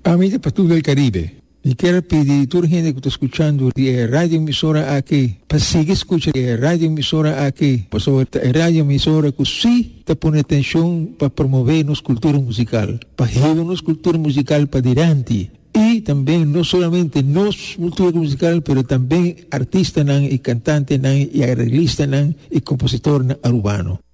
Amiga para todo el Caribe, y quiero pedir a toda la gente que está escuchando de radio emisora aquí, para seguir escuchando radio emisora aquí, por sobre radio emisora que sí te pone atención para promover nuestra cultura musical, para llevar nuestra cultura musical para adelante. Y también no solamente nuestra cultura musical, pero también artistas y cantantes y arreglistas y compositores urbanos.